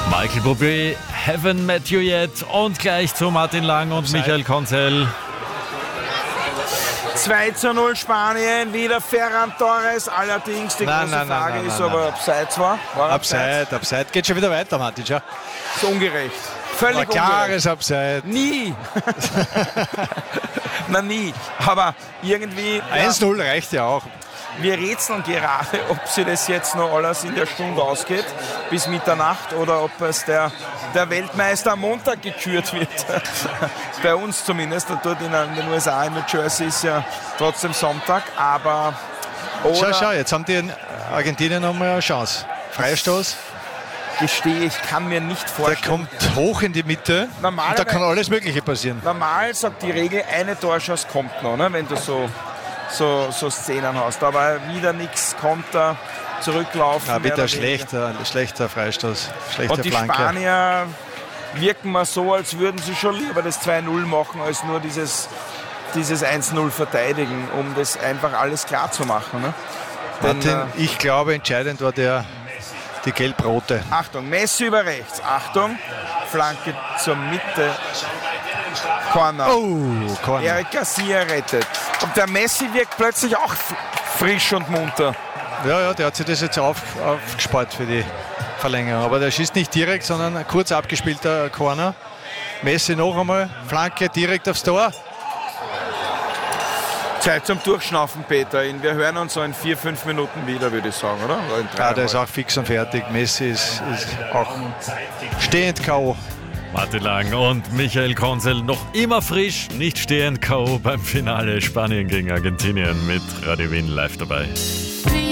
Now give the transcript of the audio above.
Michael Bublé, Haven't Met You Yet und gleich zu Martin Lang und Michael Konzell. 2:0 Spanien, wieder Ferran Torres, allerdings die große Frage ist, ob er abseits war. Abseits. Geht schon wieder weiter, Martin. Schau. Ist ungerecht. Völlig ungerecht. Klares Abseits. Nie. Na nie. Aber irgendwie... 1:0 reicht ja auch. Wir rätseln gerade, ob sie das jetzt noch alles in der Stunde ausgeht, bis Mitternacht, oder ob es der Weltmeister am Montag gekürt wird. Bei uns zumindest. Dort in den USA, in New Jersey, ist ja trotzdem Sonntag. Aber... Schau, jetzt haben die in Argentinien nochmal eine Chance. Freistoß. Gestehe, ich kann mir nicht vorstellen. Der kommt hoch in die Mitte und da kann alles Mögliche passieren. Normal sagt die Regel, eine Torchance kommt noch, ne, wenn du so Szenen hast. Aber wieder nichts, kommt da zurücklaufen. Ja, wieder schlechter Freistoß, schlechte und die Flanke. Spanier wirken mal so, als würden sie schon lieber das 2:0 machen, als nur dieses 1:0 verteidigen, um das einfach alles klar zu machen. Ne? Martin, ich glaube, entscheidend war die Gelb-Rote. Achtung, Messi über rechts. Achtung, Flanke zur Mitte. Corner. Oh, Corner. Eric Garcia rettet. Und der Messi wirkt plötzlich auch frisch und munter. Ja, der hat sich das jetzt aufgespart für die Verlängerung. Aber der schießt nicht direkt, sondern ein kurz abgespielter Corner. Messi noch einmal, Flanke direkt aufs Tor. Zeit zum Durchschnaufen, Peter. Wir hören uns so in 4-5 Minuten wieder, würde ich sagen, oder? Ja, der ist auch fix und fertig. Messi ist auch stehend K.O. Martin Lang und Michael Konzell noch immer frisch, nicht stehend K.O. beim Finale Spanien gegen Argentinien mit Radio Wien live dabei.